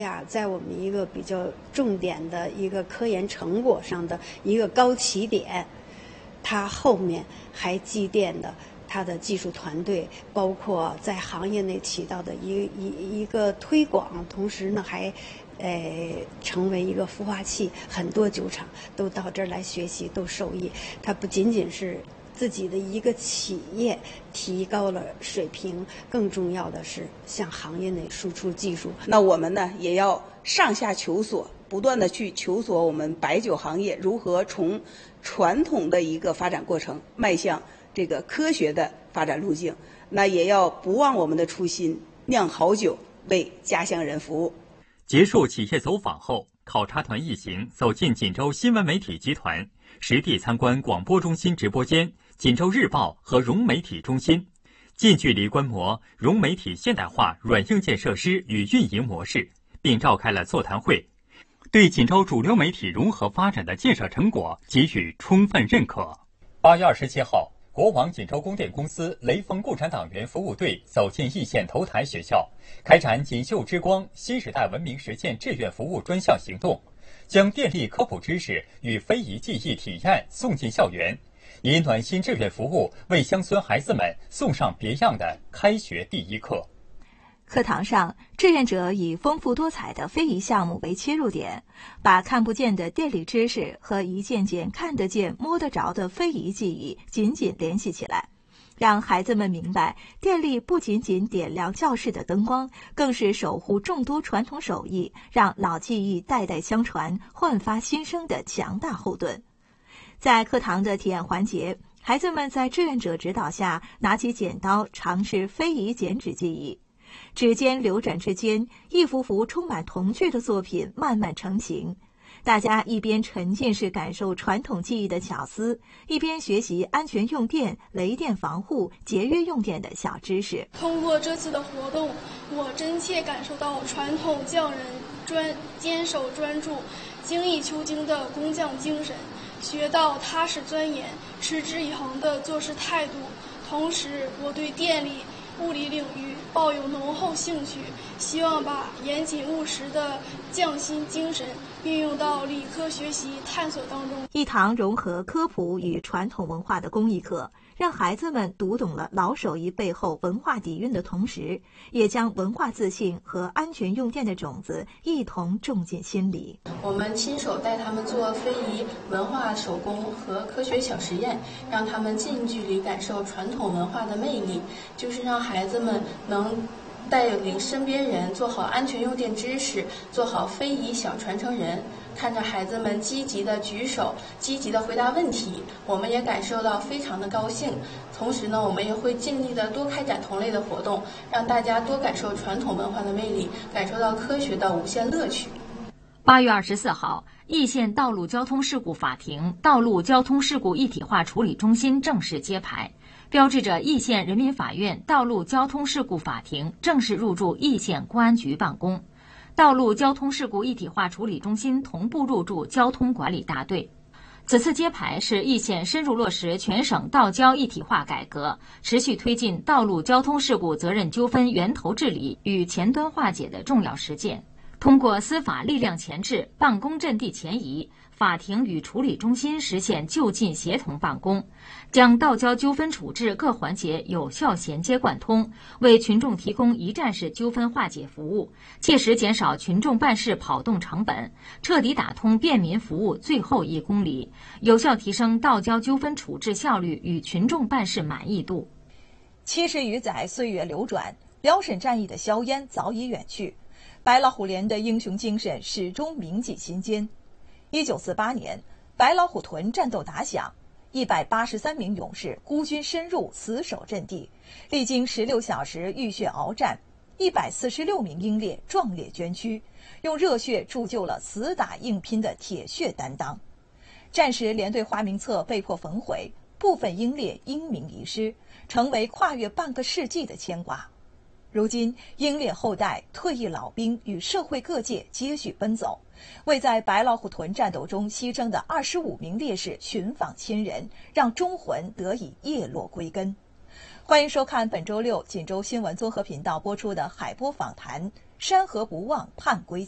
在我们一个比较重点的一个科研成果上的一个高起点，它后面还积淀的它的技术团队，包括在行业内起到的一个推广，同时呢还成为一个孵化器，很多酒厂都到这儿来学习，都受益。它不仅仅是自己的一个企业提高了水平，更重要的是向行业内输出技术。 那我们呢也要上下求索，不断的去求索我们白酒行业如何从传统的一个发展过程迈向这个科学的发展路径。那也要不忘我们的初心，酿好酒为家乡人服务。 结束企业走访后，考察团一行走进锦州新闻媒体集团，实地参观广播中心直播间、锦州日报和融媒体中心，近距离观摩融媒体现代化软硬件设施与运营模式，并召开了座谈会，对锦州主流媒体融合发展的建设成果给予充分认可。8月27号，国网锦州供电公司雷锋共产党员服务队走进易县头台学校，开展锦绣之光新时代文明实践志愿服务专项行动，将电力科普知识与非遗技艺体验送进校园，以暖心志愿服务为乡村孩子们送上别样的开学第一课。 课堂上，志愿者以丰富多彩的非遗项目为切入点，把看不见的电力知识和一件件看得见、摸得着的非遗技艺紧紧联系起来，让孩子们明白，电力不仅仅点亮教室的灯光，更是守护众多传统手艺，让老技艺代代相传、焕发新生的强大后盾。在课堂的体验环节，孩子们在志愿者指导下，拿起剪刀尝试非遗剪纸技艺。指尖流转之间，一幅幅充满童趣的作品慢慢成型。大家一边沉浸式感受传统技艺的巧思，一边学习安全用电、雷电防护、节约用电的小知识。 通过这次的活动，我真切感受到传统匠人坚守专注、精益求精的工匠精神，学到踏实钻研、持之以恒的做事态度。同时，我对电力、物理领域抱有浓厚兴趣，希望把严谨务实的匠心精神运用到理科学习探索当中。 一堂融合科普与传统文化的公益课，让孩子们读懂了老手艺背后文化底蕴的同时，也将文化自信和安全用电的种子一同种进心里。 我们亲手带他们做非遗文化手工和科学小实验，让他们近距离感受传统文化的魅力，就是让孩子们能带领身边人做好安全用电知识，做好非遗小传承人。看着孩子们积极的举手，积极的回答问题，我们也感受到非常的高兴。同时呢，我们也会尽力的多开展同类的活动，让大家多感受传统文化的魅力，感受到科学的无限乐趣。 8月24号，易县道路交通事故法庭道路交通事故一体化处理中心正式揭牌，标志着易县人民法院道路交通事故法庭正式入驻易县公安局办公。道路交通事故一体化处理中心同步入驻交通管理大队。此次揭牌是易县深入落实全省道交一体化改革，持续推进道路交通事故责任纠纷源头治理与前端化解的重要实践。通过司法力量前置、办公阵地前移，法庭与处理中心实现就近协同办公，将道交纠纷处置各环节有效衔接贯通，为群众提供一站式纠纷化解服务，切实减少群众办事跑动成本，彻底打通便民服务最后1公里，有效提升道交纠纷处置效率与群众办事满意度。 70余载岁月流转，辽沈战役的硝烟早已远去，白老虎连的英雄精神始终铭记心间。1948年，白老虎屯战斗打响，183名勇士孤军深入，死守阵地，历经16小时浴血鏖战，146名英烈壮烈捐躯，用热血铸就了死打硬拼的铁血担当。战时连队花名册被迫焚毁，部分英烈英名遗失，成为跨越半个世纪的牵挂。如今，英烈后代、退役老兵与社会各界接续奔走，为在白老虎屯战斗中牺牲的25名烈士寻访亲人，让忠魂得以叶落归根。欢迎收看本周六锦州新闻综合频道播出的海波访谈《山河不忘盼归